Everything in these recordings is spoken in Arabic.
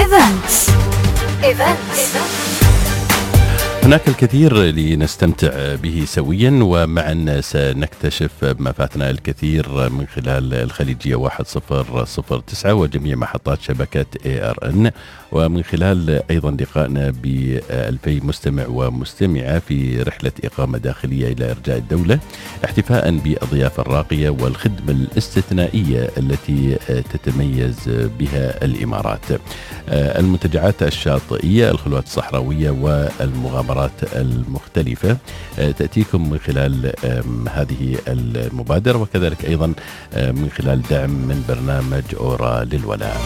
Events. هناك الكثير لنستمتع به سويا، ومعا سنكتشف ما فاتنا الكثير من خلال الخليجية 1009 وجميع محطات شبكة ARN، ومن خلال أيضا لقائنا ب2000 مستمع ومستمعة في رحلة إقامة داخلية إلى إرجاء الدولة، احتفاء بالضيافة الراقية والخدمة الاستثنائية التي تتميز بها الإمارات. المنتجعات الشاطئية، الخلوات الصحراوية والمغامرات المختلفة تأتيكم من خلال هذه المبادرة، وكذلك أيضا من خلال دعم من برنامج أورا للولاء.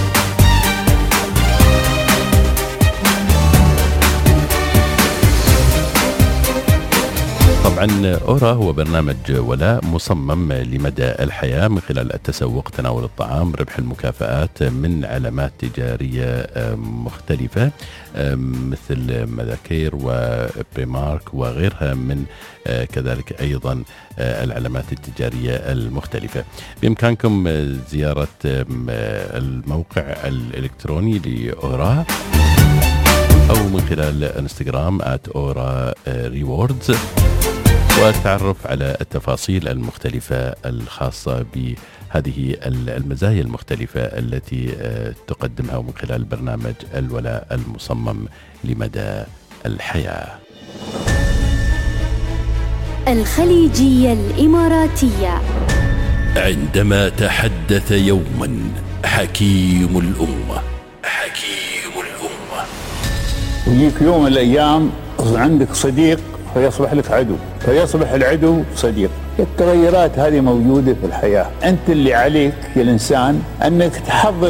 طبعا أورا هو برنامج ولاء مصمم لمدى الحياة من خلال التسوق، تناول الطعام، ربح المكافآت من علامات تجارية مختلفة مثل مذاكير وبريمارك وغيرها من كذلك أيضا العلامات التجارية المختلفة. بإمكانكم زيارة الموقع الإلكتروني لأورا أو من خلال انستغرام @aura_rewards والتعرف على التفاصيل المختلفة الخاصة بهذه المزايا المختلفة التي تقدمها من خلال برنامج الولاء المصمم لمدى الحياة. الخليجية الإماراتية. عندما تحدث يوما حكيم الأمة يجيك يوم من الأيام عندك صديق فيصبح لك عدو، فيصبح العدو صديق. التغيرات هذه موجودة في الحياة. أنت اللي عليك يا الإنسان أنك تحضر